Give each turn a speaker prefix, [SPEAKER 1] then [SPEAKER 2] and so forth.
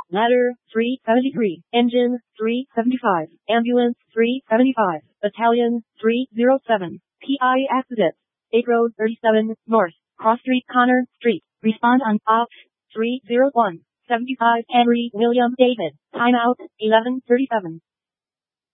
[SPEAKER 1] Ladder, 373. Engine, 375. Ambulance, 375. Battalion, 307. PI accident. 8 Road 37, North. Cross Street Connor Street. Respond on Ops, 301. 75 Henry William David. Timeout, 11:37.